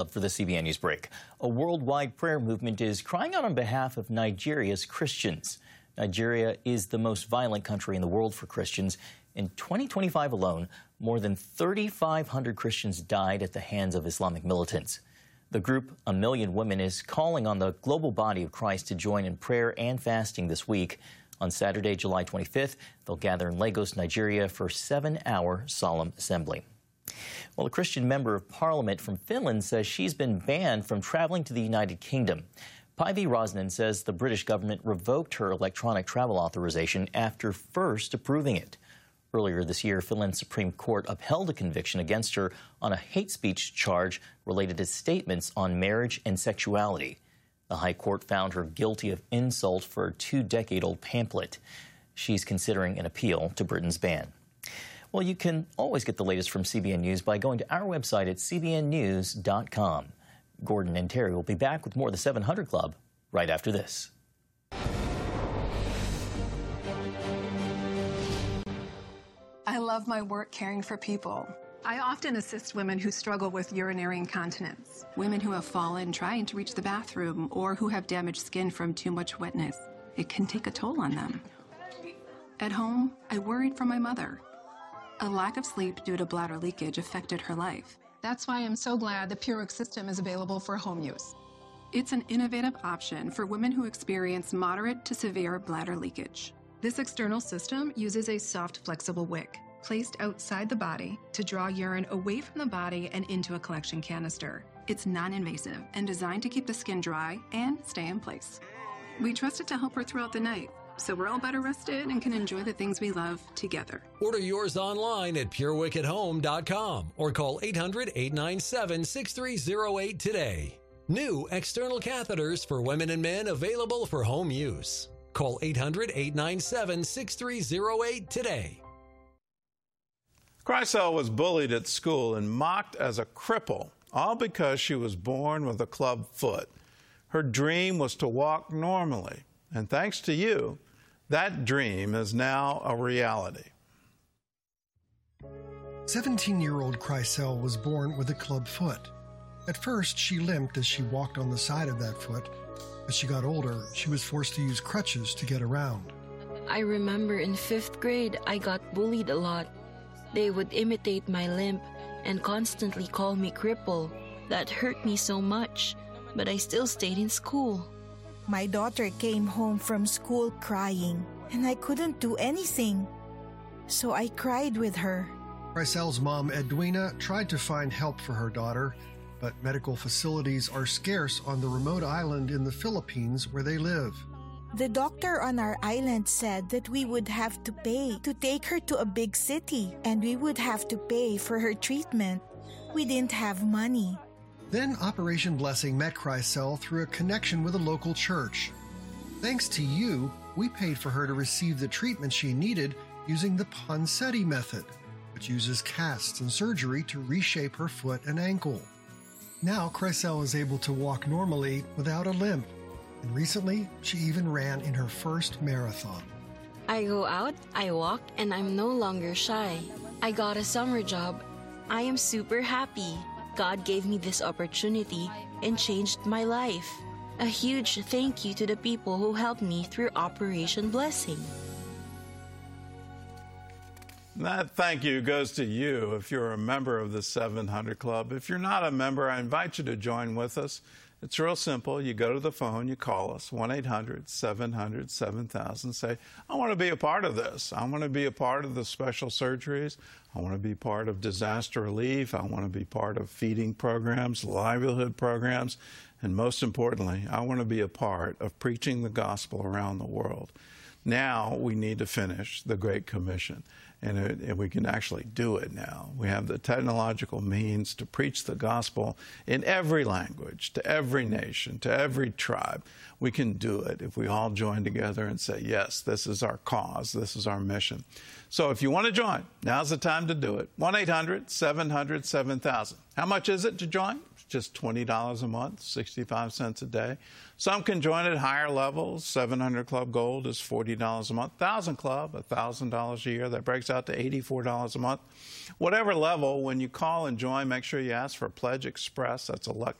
For the CBN News Break, a worldwide prayer movement is crying out on behalf of Nigeria's Christians. Nigeria is the most violent country in the world for Christians. In 2025 alone, more than 3,500 Christians died at the hands of Islamic militants. The group, A Million Women, is calling on the global body of Christ to join in prayer and fasting this week. On Saturday, July 25th, they'll gather in Lagos, Nigeria for a 7-hour solemn assembly. Well, a Christian member of parliament from Finland says she's been banned from traveling to the United Kingdom. Päivi Räsänen says the British government revoked her electronic travel authorization after first approving it. Earlier this year, Finland's Supreme Court upheld a conviction against her on a hate speech charge related to statements on marriage and sexuality. The High Court found her guilty of insult for a 2-decade-old pamphlet. She's considering an appeal to Britain's ban. Well, you can always get the latest from CBN News by going to our website at cbnnews.com. Gordon and Terry will be back with more of the 700 Club right after this. I love my work caring for people. I often assist women who struggle with urinary incontinence. Women who have fallen trying to reach the bathroom or who have damaged skin from too much wetness. It can take a toll on them. At home, I worried for my mother. A lack of sleep due to bladder leakage affected her life. That's why I'm so glad the PureWick system is available for home use. It's an innovative option for women who experience moderate to severe bladder leakage. This external system uses a soft, flexible wick placed outside the body to draw urine away from the body and into a collection canister. It's non-invasive and designed to keep the skin dry and stay in place. We trust it to help her throughout the night, so we're all better rested and can enjoy the things we love together. Order yours online at PureWickAtHome.com or call 800-897-6308 today. New external catheters for women and men available for home use. Call 800-897-6308 today. Kreisel was bullied at school and mocked as a cripple, all because she was born with a club foot. Her dream was to walk normally, and thanks to you, that dream is now a reality. 17-year-old Kreisel was born with a club foot. At first, she limped as she walked on the side of that foot. As she got older, she was forced to use crutches to get around. I remember in 5th grade, I got bullied a lot. They would imitate my limp and constantly call me cripple. That hurt me so much, but I still stayed in school. My daughter came home from school crying, and I couldn't do anything. So I cried with her. Kreisel's mom, Edwina, tried to find help for her daughter, but medical facilities are scarce on the remote island in the Philippines where they live. The doctor on our island said that we would have to pay to take her to a big city, and we would have to pay for her treatment. We didn't have money. Then Operation Blessing met Kreisel through a connection with a local church. Thanks to you, we paid for her to receive the treatment she needed using the Ponseti method, which uses casts and surgery to reshape her foot and ankle. Now Kreisel is able to walk normally without a limp, and recently she even ran in her first marathon. I go out, I walk, and I'm no longer shy. I got a summer job. I am super happy. God gave me this opportunity and changed my life. A huge thank you to the people who helped me through Operation Blessing. That thank you goes to you if you're a member of the 700 Club. If you're not a member, I invite you to join with us. It's real simple. You go to the phone, you call us, 1-800-700-7000. Say, I want to be a part of this. I want to be a part of the special surgeries. I want to be part of disaster relief. I want to be part of feeding programs, livelihood programs. And most importantly, I want to be a part of preaching the gospel around the world. Now we need to finish the Great Commission. And we can actually do it now. We have the technological means to preach the gospel in every language, to every nation, to every tribe. We can do it if we all join together and say, yes, this is our cause, this is our mission. So if you want to join, now's the time to do it. 1-800-700-7000. How much is it to join? just $20 a month, 65 cents a day. Some can join at higher levels. 700 Club Gold is $40 a month. 1000 Club, $1,000 a year. That breaks out to $84 a month. Whatever level, when you call and join, make sure you ask for Pledge Express. That's